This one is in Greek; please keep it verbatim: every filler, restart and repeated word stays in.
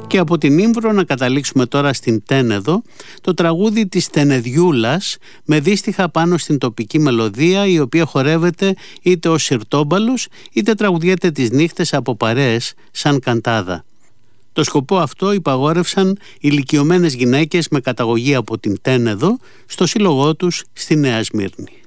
Και από την Ήμβρο να καταλήξουμε τώρα στην Τένεδο, το τραγούδι της Τενεδιούλας με δύστιχα πάνω στην τοπική μελωδία, η οποία χορεύεται είτε ως σιρτόμπαλος είτε τραγουδιέται τις νύχτες από παρέες σαν καντάδα. Το σκοπό αυτό υπαγόρευσαν ηλικιωμένες γυναίκες με καταγωγή από την Τένεδο στο σύλλογό τους στη Νέα Σμύρνη.